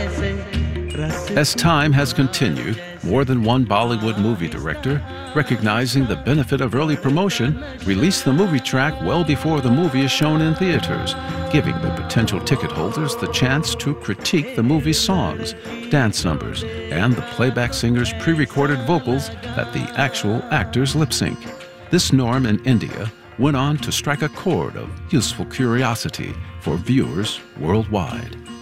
As time has continued, more than one Bollywood movie director, recognizing the benefit of early promotion, released the movie track well before the movie is shown in theaters, giving the potential ticket holders the chance to critique the movie's songs, dance numbers, and the playback singer's pre-recorded vocals that the actual actors lip-sync. This norm in India went on to strike a chord of useful curiosity for viewers worldwide.